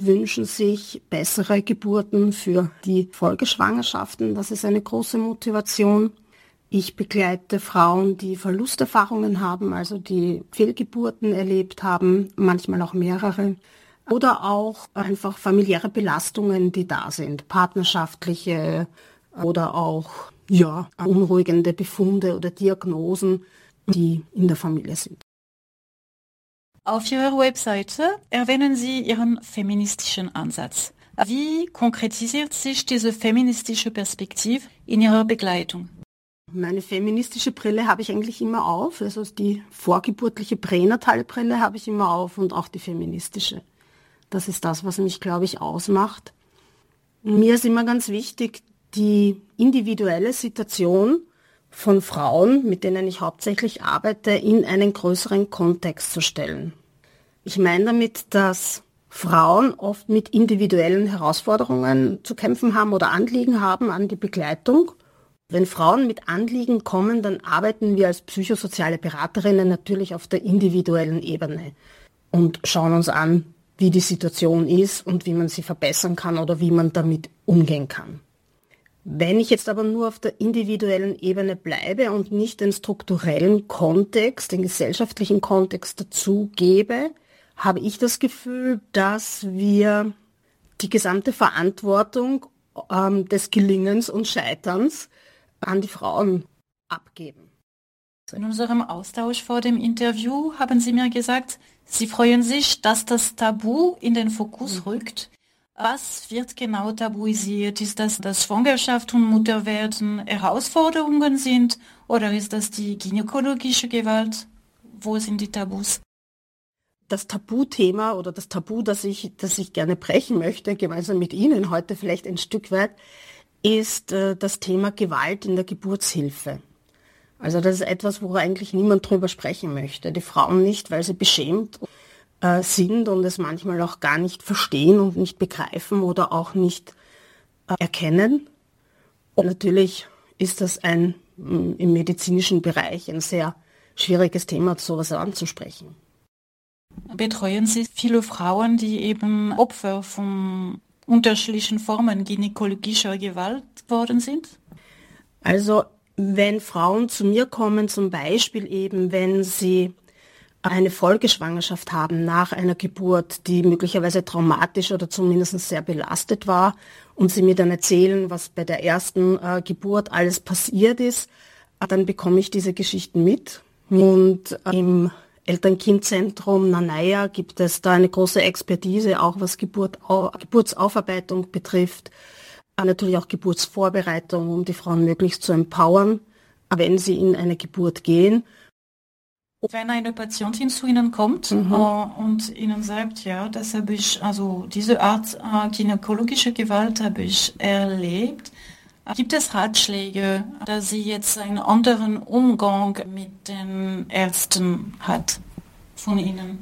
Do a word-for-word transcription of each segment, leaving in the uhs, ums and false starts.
wünschen sich bessere Geburten für die Folgeschwangerschaften. Das ist eine große Motivation. Ich begleite Frauen, die Verlusterfahrungen haben, also die Fehlgeburten erlebt haben, manchmal auch mehrere. Oder auch einfach familiäre Belastungen, die da sind, partnerschaftliche oder auch ja, unruhigende Befunde oder Diagnosen, die in der Familie sind. Auf Ihrer Webseite erwähnen Sie Ihren feministischen Ansatz. Wie konkretisiert sich diese feministische Perspektive in Ihrer Begleitung? Meine feministische Brille habe ich eigentlich immer auf, also die vorgeburtliche pränatale Brille habe ich immer auf und auch die feministische. Das ist das, was mich, glaube ich, ausmacht. Mir ist immer ganz wichtig, die individuelle Situation von Frauen, mit denen ich hauptsächlich arbeite, in einen größeren Kontext zu stellen. Ich meine damit, dass Frauen oft mit individuellen Herausforderungen zu kämpfen haben oder Anliegen haben an die Begleitung. Wenn Frauen mit Anliegen kommen, dann arbeiten wir als psychosoziale Beraterinnen natürlich auf der individuellen Ebene und schauen uns an, wie die Situation ist und wie man sie verbessern kann oder wie man damit umgehen kann. Wenn ich jetzt aber nur auf der individuellen Ebene bleibe und nicht den strukturellen Kontext, den gesellschaftlichen Kontext dazu gebe, habe ich das Gefühl, dass wir die gesamte Verantwortung ähm, des Gelingens und Scheiterns an die Frauen abgeben. In unserem Austausch vor dem Interview haben Sie mir gesagt, Sie freuen sich, dass das Tabu in den Fokus rückt. Was wird genau tabuisiert? Ist das, dass Schwangerschaft und Mutterwerden Herausforderungen sind oder ist das die gynäkologische Gewalt? Wo sind die Tabus? Das Tabuthema oder das Tabu, das ich, das ich gerne brechen möchte, gemeinsam mit Ihnen heute vielleicht ein Stück weit, ist äh, das Thema Gewalt in der Geburtshilfe. Also das ist etwas, wo eigentlich niemand drüber sprechen möchte. Die Frauen nicht, weil sie beschämt äh, sind und es manchmal auch gar nicht verstehen und nicht begreifen oder auch nicht äh, erkennen. Und natürlich ist das ein im medizinischen Bereich ein sehr schwieriges Thema, sowas anzusprechen. Betreuen Sie viele Frauen, die eben Opfer von unterschiedlichen Formen gynäkologischer Gewalt worden sind? Also wenn Frauen zu mir kommen, zum Beispiel eben, wenn sie eine Folgeschwangerschaft haben nach einer Geburt, die möglicherweise traumatisch oder zumindest sehr belastet war und sie mir dann erzählen, was bei der ersten äh, Geburt alles passiert ist, äh, dann bekomme ich diese Geschichten mit. Und äh, im Eltern-Kind-Zentrum Nanaya gibt es da eine große Expertise, auch was Geburt, au, Geburtsaufarbeitung betrifft. Natürlich auch Geburtsvorbereitung, um die Frauen möglichst zu empowern, wenn sie in eine Geburt gehen. Wenn eine Patientin zu Ihnen kommt mhm. uh, und Ihnen sagt, ja, das habe ich, also diese Art uh, gynäkologische Gewalt habe ich erlebt, gibt es Ratschläge, dass sie jetzt einen anderen Umgang mit den Ärzten hat von Ihnen?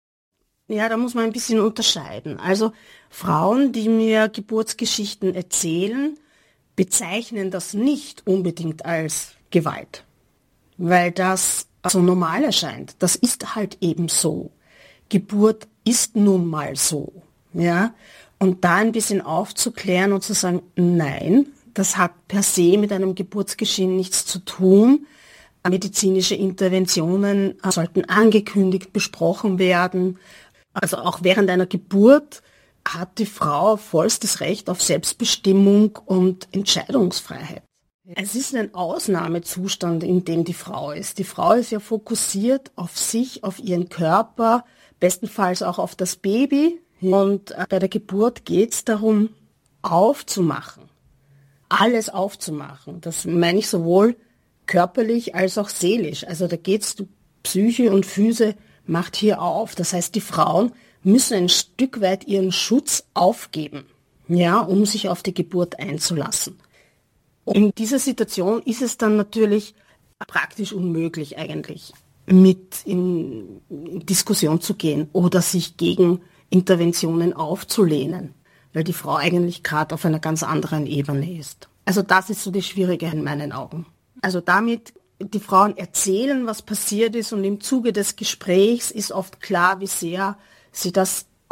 Ja, da muss man ein bisschen unterscheiden. Also Frauen, die mir Geburtsgeschichten erzählen, bezeichnen das nicht unbedingt als Gewalt, weil das so normal erscheint. Das ist halt eben so. Geburt ist nun mal so. Ja? Und da ein bisschen aufzuklären und zu sagen, nein, das hat per se mit einem Geburtsgeschehen nichts zu tun. Medizinische Interventionen sollten angekündigt, besprochen werden. Also auch während einer Geburt hat die Frau vollstes Recht auf Selbstbestimmung und Entscheidungsfreiheit. Es ist ein Ausnahmezustand, in dem die Frau ist. Die Frau ist ja fokussiert auf sich, auf ihren Körper, bestenfalls auch auf das Baby. Und bei der Geburt geht es darum, aufzumachen. Alles aufzumachen. Das meine ich sowohl körperlich als auch seelisch. Also da geht es, Psyche und Physe macht hier auf. Das heißt, die Frauen müssen ein Stück weit ihren Schutz aufgeben, ja, um sich auf die Geburt einzulassen. In dieser Situation ist es dann natürlich praktisch unmöglich eigentlich, mit in, in Diskussion zu gehen oder sich gegen Interventionen aufzulehnen, weil die Frau eigentlich gerade auf einer ganz anderen Ebene ist. Also das ist so die Schwierige in meinen Augen. Also damit die Frauen erzählen, was passiert ist und im Zuge des Gesprächs ist oft klar, wie sehr sie das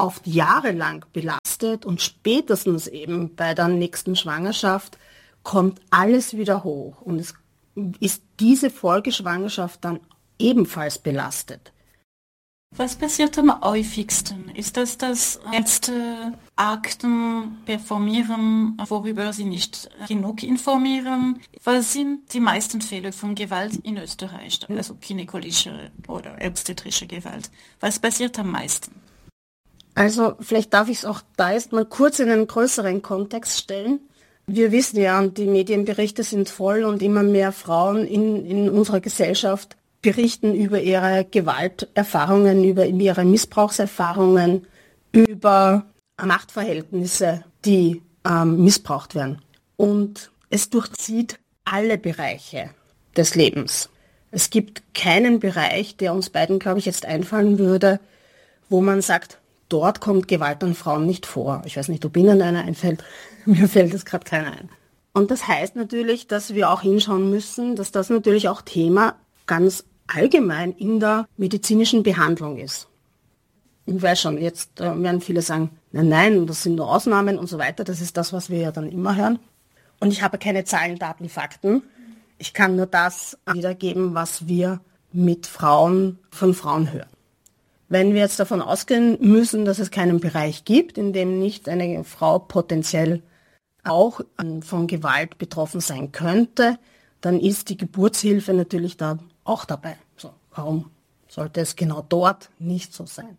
oft jahrelang belastet und spätestens eben bei der nächsten Schwangerschaft kommt alles wieder hoch und es ist diese Folgeschwangerschaft dann ebenfalls belastet. Was passiert am häufigsten? Ist das das letzte Akten performieren, worüber Sie nicht genug informieren? Was sind die meisten Fälle von Gewalt in Österreich, also gynäkologische oder obstetrische Gewalt? Was passiert am meisten? Also vielleicht darf ich es auch da erst mal kurz in einen größeren Kontext stellen. Wir wissen ja, und die Medienberichte sind voll und immer mehr Frauen in, in unserer Gesellschaft berichten über ihre Gewalterfahrungen, über ihre Missbrauchserfahrungen, über Machtverhältnisse, die ähm, missbraucht werden. Und es durchzieht alle Bereiche des Lebens. Es gibt keinen Bereich, der uns beiden, glaube ich, jetzt einfallen würde, wo man sagt, dort kommt Gewalt an Frauen nicht vor. Ich weiß nicht, ob Ihnen einer einfällt. Mir fällt es gerade keiner ein. Und das heißt natürlich, dass wir auch hinschauen müssen, dass das natürlich auch Thema ganz allgemein in der medizinischen Behandlung ist. Ich weiß schon, jetzt äh, werden viele sagen, nein, nein, das sind nur Ausnahmen und so weiter. Das ist das, was wir ja dann immer hören. Und ich habe keine Zahlen, Daten, Fakten. Ich kann nur das wiedergeben, was wir mit Frauen, von Frauen hören. Wenn wir jetzt davon ausgehen müssen, dass es keinen Bereich gibt, in dem nicht eine Frau potenziell auch von Gewalt betroffen sein könnte, dann ist die Geburtshilfe natürlich da auch dabei. So, warum sollte es genau dort nicht so sein?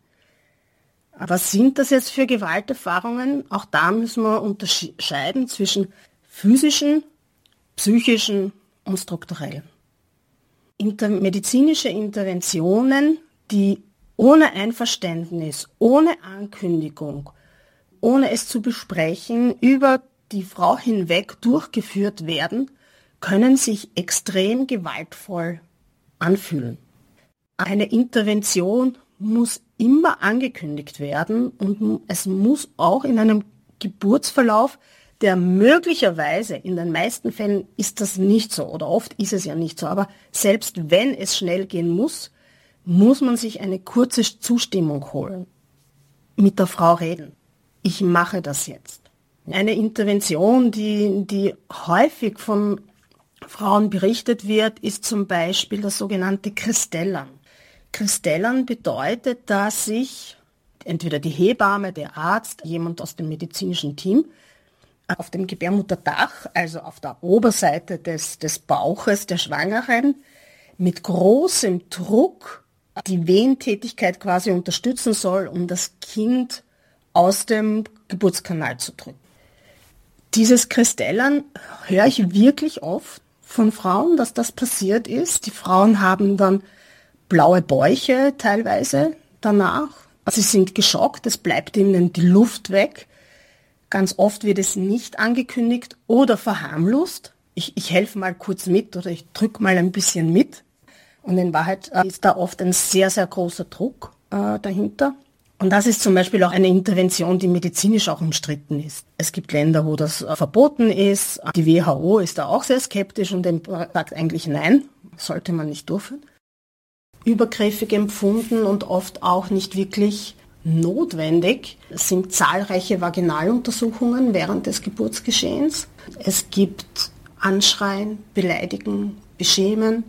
Was sind das jetzt für Gewalterfahrungen? Auch da müssen wir unterscheiden zwischen physischen, psychischen und strukturellen. Inter- medizinische Interventionen, die ohne Einverständnis, ohne Ankündigung, ohne es zu besprechen, über die Frau hinweg durchgeführt werden, können sich extrem gewaltvoll anfühlen. Eine Intervention muss immer angekündigt werden und es muss auch in einem Geburtsverlauf, der möglicherweise, in den meisten Fällen ist das nicht so oder oft ist es ja nicht so, aber selbst wenn es schnell gehen muss, muss man sich eine kurze Zustimmung holen. Mit der Frau reden. Ich mache das jetzt. Eine Intervention, die, die häufig von Frauen berichtet wird, ist zum Beispiel das sogenannte Kristellern. Kristellern bedeutet, dass sich entweder die Hebamme, der Arzt, jemand aus dem medizinischen Team auf dem Gebärmutterdach, also auf der Oberseite des, des Bauches der Schwangeren, mit großem Druck die Wehentätigkeit quasi unterstützen soll, um das Kind aus dem Geburtskanal zu drücken. Dieses Kristellern höre ich wirklich oft von Frauen, dass das passiert ist. Die Frauen haben dann blaue Bäuche teilweise danach. Sie sind geschockt, es bleibt ihnen die Luft weg. Ganz oft wird es nicht angekündigt oder verharmlost. Ich, ich helfe mal kurz mit oder ich drücke mal ein bisschen mit. Und in Wahrheit äh, ist da oft ein sehr, sehr großer Druck äh, dahinter. Und das ist zum Beispiel auch eine Intervention, die medizinisch auch umstritten ist. Es gibt Länder, wo das äh, verboten ist. Die W H O ist da auch sehr skeptisch und sagt eigentlich nein, sollte man nicht durchführen. Übergriffig empfunden und oft auch nicht wirklich notwendig sind zahlreiche Vaginaluntersuchungen während des Geburtsgeschehens. Es gibt Anschreien, Beleidigen, Beschämen.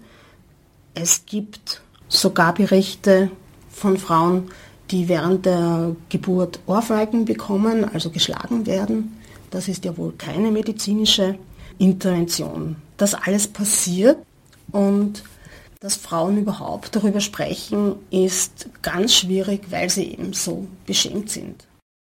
Es gibt sogar Berichte von Frauen, die während der Geburt Ohrfeigen bekommen, also geschlagen werden. Das ist ja wohl keine medizinische Intervention. Das alles passiert und dass Frauen überhaupt darüber sprechen, ist ganz schwierig, weil sie eben so beschämt sind.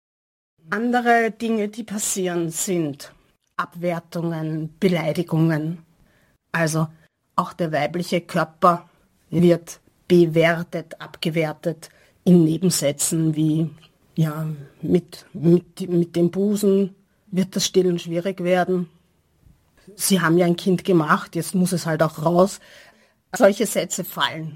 Andere Dinge, die passieren, sind Abwertungen, Beleidigungen. Also auch der weibliche Körper wird bewertet, abgewertet in Nebensätzen wie ja, mit, mit, mit dem Busen wird das Stillen schwierig werden. Sie haben ja ein Kind gemacht, jetzt muss es halt auch raus. Solche Sätze fallen.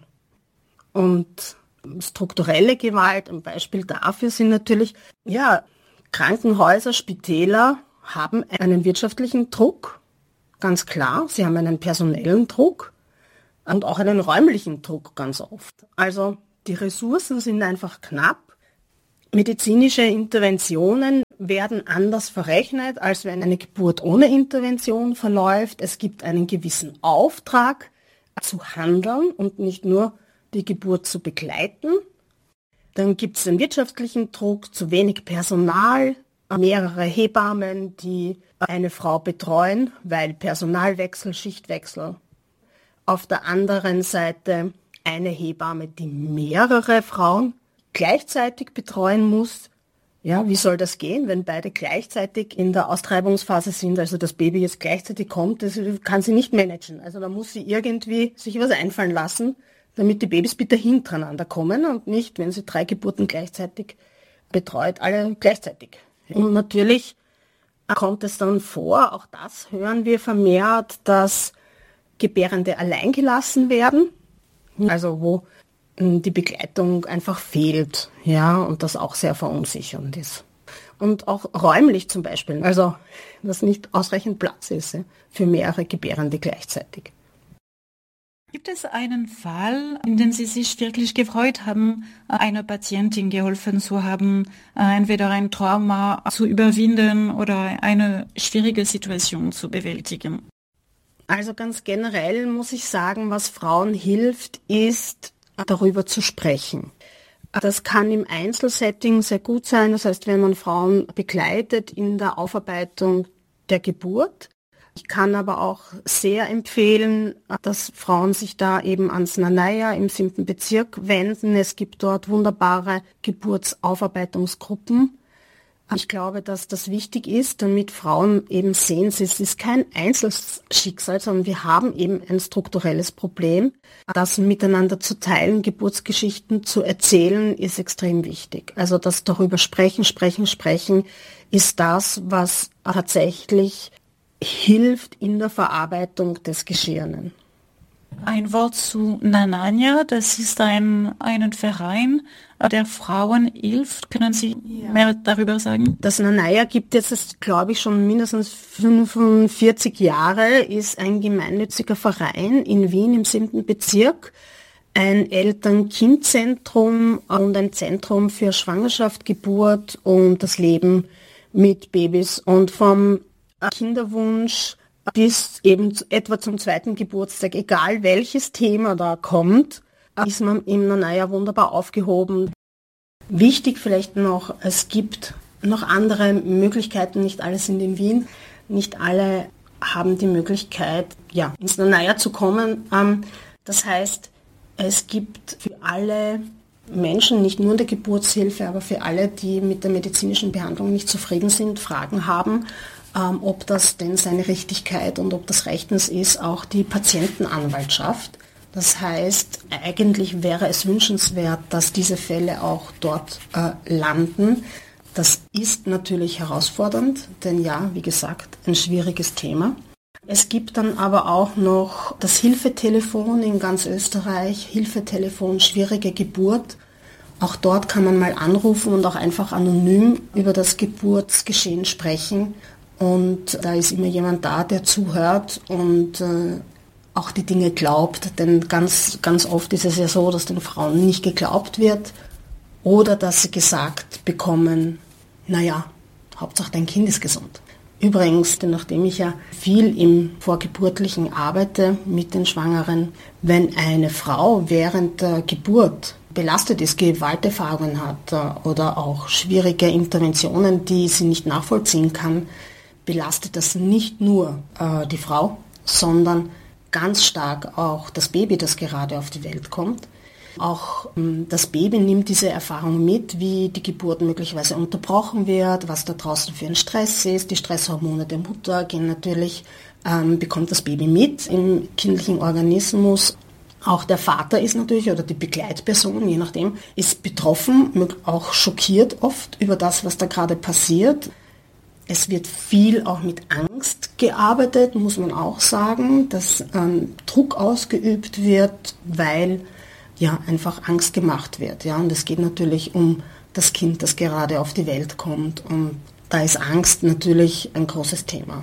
Und strukturelle Gewalt, ein Beispiel dafür sind natürlich, ja, Krankenhäuser, Spitäler haben einen wirtschaftlichen Druck, ganz klar. Sie haben einen personellen Druck und auch einen räumlichen Druck ganz oft. Also die Ressourcen sind einfach knapp. Medizinische Interventionen werden anders verrechnet, als wenn eine Geburt ohne Intervention verläuft. Es gibt einen gewissen Auftrag zu handeln und nicht nur die Geburt zu begleiten. Dann gibt es den wirtschaftlichen Druck, zu wenig Personal, mehrere Hebammen, die eine Frau betreuen, weil Personalwechsel, Schichtwechsel. Auf der anderen Seite eine Hebamme, die mehrere Frauen gleichzeitig betreuen muss. Ja, wie soll das gehen, wenn beide gleichzeitig in der Austreibungsphase sind, also das Baby jetzt gleichzeitig kommt, das kann sie nicht managen. Also da muss sie irgendwie sich was einfallen lassen, damit die Babys bitte hintereinander kommen und nicht, wenn sie drei Geburten gleichzeitig betreut, alle gleichzeitig. Und natürlich kommt es dann vor, auch das hören wir vermehrt, dass Gebärende allein gelassen werden, also wo die Begleitung einfach fehlt, ja, und das auch sehr verunsichernd ist. Und auch räumlich zum Beispiel, also dass nicht ausreichend Platz ist, ja, für mehrere Gebärende gleichzeitig. Gibt es einen Fall, in dem Sie sich wirklich gefreut haben, einer Patientin geholfen zu haben, entweder ein Trauma zu überwinden oder eine schwierige Situation zu bewältigen? Also ganz generell muss ich sagen, was Frauen hilft, ist, darüber zu sprechen. Das kann im Einzelsetting sehr gut sein, das heißt, wenn man Frauen begleitet in der Aufarbeitung der Geburt. Ich kann aber auch sehr empfehlen, dass Frauen sich da eben ans Nanaya im siebten Bezirk wenden. Es gibt dort wunderbare Geburtsaufarbeitungsgruppen. Ich glaube, dass das wichtig ist, damit Frauen eben sehen, es ist kein Einzelschicksal, sondern wir haben eben ein strukturelles Problem. Das miteinander zu teilen, Geburtsgeschichten zu erzählen, ist extrem wichtig. Also das darüber sprechen, sprechen, sprechen ist das, was tatsächlich hilft in der Verarbeitung des Geschehenen. Ein Wort zu Nananya, das ist ein, ein Verein, der Frauen hilft. Können Sie ja. mehr darüber sagen? Das Nanaya gibt jetzt, glaube ich, schon mindestens fünfundvierzig Jahre, ist ein gemeinnütziger Verein in Wien im siebten Bezirk, ein Eltern-Kind-Zentrum und ein Zentrum für Schwangerschaft, Geburt und das Leben mit Babys. Und vom Kinderwunsch bis eben etwa zum zweiten Geburtstag, egal welches Thema da kommt, ist man im Nanaya wunderbar aufgehoben. Wichtig vielleicht noch, es gibt noch andere Möglichkeiten, nicht alle sind in Wien, nicht alle haben die Möglichkeit, ja, ins Nanaya zu kommen. Das heißt, es gibt für alle Menschen, nicht nur in der Geburtshilfe, aber für alle, die mit der medizinischen Behandlung nicht zufrieden sind, Fragen haben, ähm, ob das denn seine Richtigkeit und ob das rechtens ist, auch die Patientenanwaltschaft. Das heißt, eigentlich wäre es wünschenswert, dass diese Fälle auch dort äh, landen. Das ist natürlich herausfordernd, denn ja, wie gesagt, ein schwieriges Thema. Es gibt dann aber auch noch das Hilfetelefon in ganz Österreich, Hilfetelefon schwierige Geburt. Auch dort kann man mal anrufen und auch einfach anonym über das Geburtsgeschehen sprechen. Und da ist immer jemand da, der zuhört und äh, auch die Dinge glaubt. Denn ganz, ganz oft ist es ja so, dass den Frauen nicht geglaubt wird oder dass sie gesagt bekommen, naja, Hauptsache dein Kind ist gesund. Übrigens, nachdem ich ja viel im Vorgeburtlichen arbeite mit den Schwangeren, wenn eine Frau während der Geburt belastet ist, Gewalterfahrungen hat oder auch schwierige Interventionen, die sie nicht nachvollziehen kann, belastet das nicht nur äh, die Frau, sondern ganz stark auch das Baby, das gerade auf die Welt kommt. Auch ähm, das Baby nimmt diese Erfahrung mit, wie die Geburt möglicherweise unterbrochen wird, was da draußen für ein Stress ist. Die Stresshormone der Mutter gehen natürlich, ähm, bekommt das Baby mit im kindlichen Organismus. Auch der Vater ist natürlich, oder die Begleitperson, je nachdem, ist betroffen, auch schockiert oft über das, was da gerade passiert. Es wird viel auch mit Angst gearbeitet, muss man auch sagen, dass ähm, Druck ausgeübt wird, weil ja einfach Angst gemacht wird. Ja? Und es geht natürlich um das Kind, das gerade auf die Welt kommt. Und da ist Angst natürlich ein großes Thema.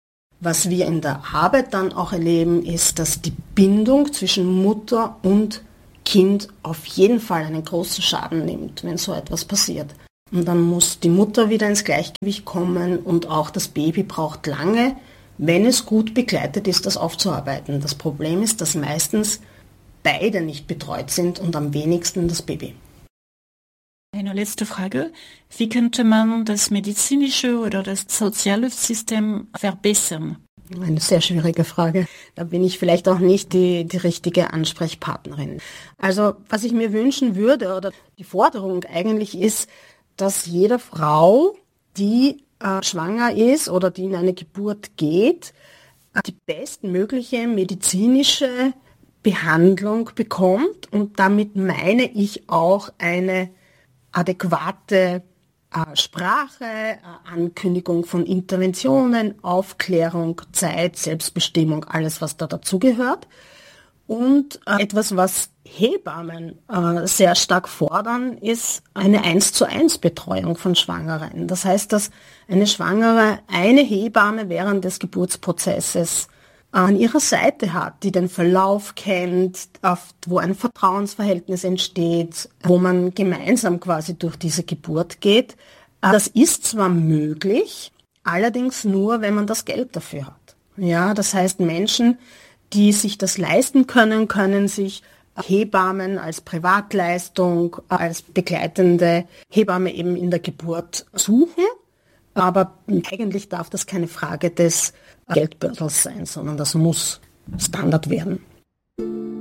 Was wir in der Arbeit dann auch erleben, ist, dass die Bindung zwischen Mutter und Kind auf jeden Fall einen großen Schaden nimmt, wenn so etwas passiert. Und dann muss die Mutter wieder ins Gleichgewicht kommen und auch das Baby braucht lange, wenn es gut begleitet ist, das aufzuarbeiten. Das Problem ist, dass meistens beide nicht betreut sind und am wenigsten das Baby. Eine letzte Frage. Wie könnte man das medizinische oder das Sozialhilfesystem verbessern? Eine sehr schwierige Frage. Da bin ich vielleicht auch nicht die, die richtige Ansprechpartnerin. Also was ich mir wünschen würde oder die Forderung eigentlich ist, dass jede Frau, die äh, schwanger ist oder die in eine Geburt geht, äh, die bestmögliche medizinische Behandlung bekommt. Und damit meine ich auch eine adäquate äh, Sprache, äh, Ankündigung von Interventionen, Aufklärung, Zeit, Selbstbestimmung, alles, was da dazugehört. Und äh, etwas, was Hebammen äh, sehr stark fordern, ist eine eins zu eins Betreuung von Schwangeren. Das heißt, dass eine Schwangere eine Hebamme während des Geburtsprozesses an ihrer Seite hat, die den Verlauf kennt, auf, wo ein Vertrauensverhältnis entsteht, wo man gemeinsam quasi durch diese Geburt geht. Das ist zwar möglich, allerdings nur, wenn man das Geld dafür hat. Ja, das heißt, Menschen, die sich das leisten können, können sich Hebammen als Privatleistung, als begleitende Hebamme eben in der Geburt suchen. Aber eigentlich darf das keine Frage des Geldbördels sein, sondern das muss Standard werden.